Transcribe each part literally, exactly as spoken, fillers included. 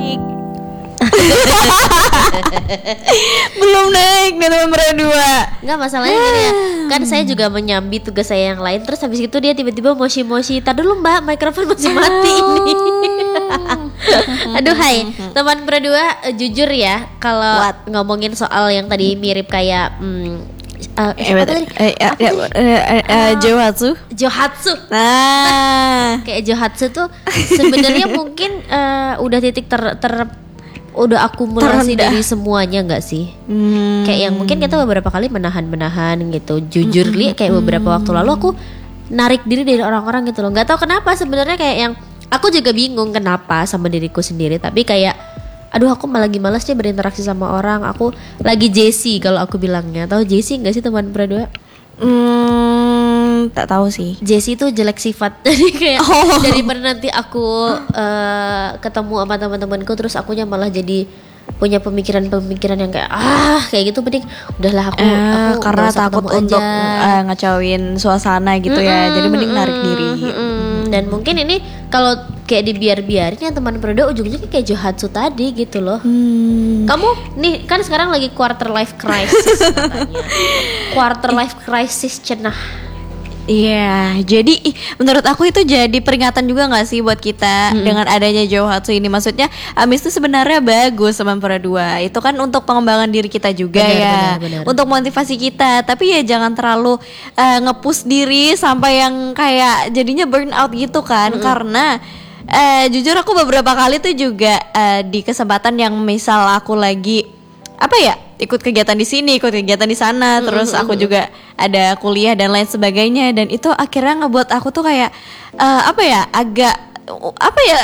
naik. Belum naik nih teman berdua. Enggak, masalahnya gini ya, kan saya juga menyambi tugas saya yang lain. Terus habis itu dia tiba-tiba moshi-moshi, "Tar dulu mbak, mikrofon masih mati ini." Aduh hai, teman berdua, uh, jujur ya, kalau ngomongin soal yang tadi mirip kayak hmm, Uh, eh, apa tadi? Eh, eh, Apa eh, tadi? eh, eh, eh, Johatsu. Johatsu. Nah, Kayak Johatsu tuh sebenarnya mungkin uh, udah titik ter, ter udah akumulasi Terendah. dari semuanya nggak sih? Hmm. Kayak yang mungkin kita beberapa kali menahan-menahan gitu. Jujur li, kayak beberapa waktu lalu aku narik diri dari orang-orang gitu loh. Nggak tahu kenapa sebenarnya, kayak yang aku juga bingung kenapa sama diriku sendiri. Tapi kayak aduh, aku malah lagi malas deh berinteraksi sama orang. Aku lagi Jessie kalau aku bilangnya. Tahu Jessie nggak sih teman berdua? Hmm, tak tahu sih. Jessie tuh jelek sifat. Jadi kayak Oh. daripada nanti aku uh, ketemu sama teman-temanku terus akunya malah jadi punya pemikiran-pemikiran yang kayak ah kayak gitu, mending udahlah aku, Eh, aku karena nggak usah takut ketemu untuk aja. eh, ngacauin suasana gitu ya. Jadi mending narik diri. Mm-mm. Dan mungkin ini kalau kayak dibiar-biarin ya teman berdua, ujungnya kayak Johatsu tadi gitu loh. Hmm. Kamu nih kan sekarang lagi quarter life crisis katanya. Quarter life crisis cenah. Iya, jadi ih, menurut aku itu jadi peringatan juga nggak sih buat kita dengan adanya Johatsu ini. Maksudnya Amis itu sebenarnya bagus teman berdua. Itu kan untuk pengembangan diri kita juga Benar, ya, benar, benar. untuk motivasi kita. Tapi ya jangan terlalu eh, nge-push diri sampai yang kayak jadinya burn out gitu kan. Karena eh, jujur aku beberapa kali tuh juga eh, di kesempatan yang misal aku lagi apa ya, ikut kegiatan di sini, ikut kegiatan di sana, terus aku juga ada kuliah dan lain sebagainya, dan itu akhirnya ngebuat aku tuh kayak eh, apa ya, agak apa ya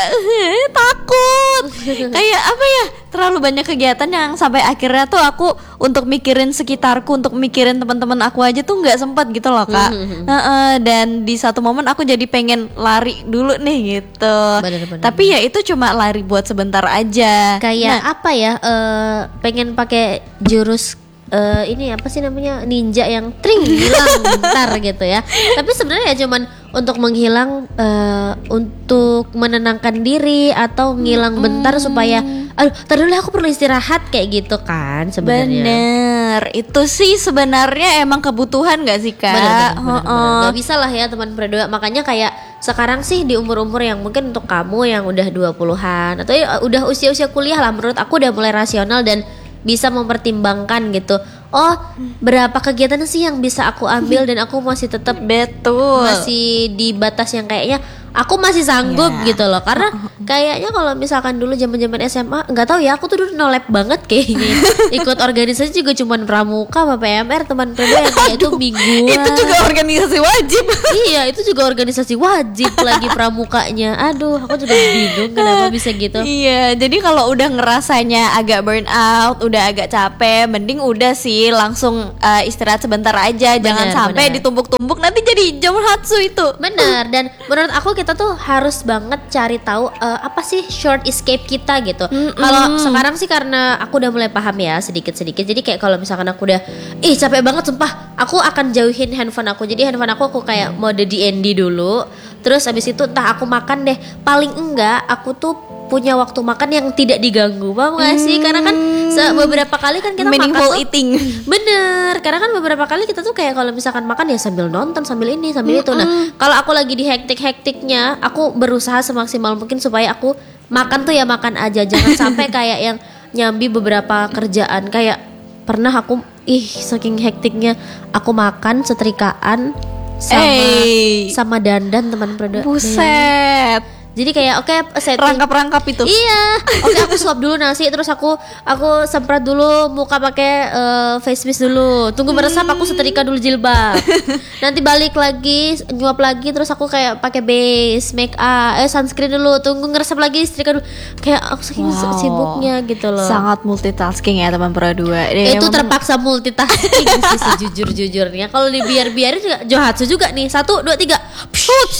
takut kayak apa ya, terlalu banyak kegiatan yang sampai akhirnya tuh aku untuk mikirin sekitarku, untuk mikirin teman-teman aku aja tuh nggak sempat gitu loh kak. Heeh, dan di satu momen aku jadi pengen lari dulu nih gitu. Bener-bener. Tapi ya itu cuma lari buat sebentar aja. Kayak Nah, apa ya, eh, pengen pakai jurus eh, ini apa sih namanya, ninja yang tring hilang bentar gitu ya. Tapi sebenarnya ya cuman untuk menghilang, eh, untuk menenangkan diri atau ngilang bentar supaya aduh tadi dulu aku perlu istirahat kayak gitu kan sebenarnya. bener, itu sih sebenarnya emang kebutuhan gak sih kak? Bener, bener, bener, Heeh. bener. Gak bisa lah ya teman berdua. Makanya kayak sekarang sih di umur-umur yang mungkin untuk kamu yang udah dua puluhan atau ya udah usia-usia kuliah lah, menurut aku udah mulai rasional dan bisa mempertimbangkan gitu. Oh, berapa kegiatan sih yang bisa aku ambil dan aku masih tetap Betul. masih di batas yang kayaknya aku masih sanggup Iya. gitu loh. Karena kayaknya kalau misalkan dulu zaman-zaman S M A, nggak tahu ya, aku tuh dulu no lab banget kayaknya. Ikut organisasi juga cuman pramuka sama P M R teman berdua yang kayak itu mingguan. Itu juga organisasi wajib. Iya, itu juga organisasi wajib lagi pramukanya. Aduh, aku juga bingung kenapa bisa gitu. Iya, jadi kalau udah ngerasanya agak burn out, udah agak capek, mending udah sih langsung uh, istirahat sebentar aja. Jangan Bener, sampai bener. ditumpuk-tumpuk nanti jadi Johatsu itu. Bener, dan menurut aku kita tuh harus banget cari tahu uh, apa sih short escape kita gitu. Kalau sekarang sih karena aku udah mulai paham ya sedikit-sedikit. Jadi kayak kalau misalkan aku udah ih capek banget sumpah, aku akan jauhin handphone aku. Jadi handphone aku aku kayak mode D N D dulu. Terus abis itu entah aku makan deh. Paling enggak aku tuh punya waktu makan yang tidak diganggu, paham gak sih? Karena kan se- beberapa kali kan kita Meaningful makan tuh eating. bener, karena kan beberapa kali kita tuh kayak kalau misalkan makan ya sambil nonton, sambil ini, sambil itu. Nah, kalau aku lagi di hektik-hektiknya, aku berusaha semaksimal mungkin supaya aku makan tuh ya makan aja, jangan sampai kayak yang nyambi beberapa kerjaan. Kayak pernah aku ih saking hektiknya aku makan setrikaan sama Hey. sama dandan teman berdua. Buset. Jadi kayak oke setting. Rangkap-rangkap itu. Iya, oke aku suap dulu nasi, terus aku aku semprot dulu muka pakai uh, face mist dulu. Tunggu meresap aku setrika dulu jilbab. Nanti balik lagi nyuap lagi, terus aku kayak pakai base, make up, eh sunscreen dulu. Tunggu ngeresap lagi setrika dulu. Kayak aku saking Wow. sibuknya gitu loh. Sangat multitasking ya teman berdua. Dia Itu emang- terpaksa multitasking sih sejujur-jujurnya. Kalau dibiar-biarin juga Johatsu juga nih. Satu, dua, tiga. Pshut,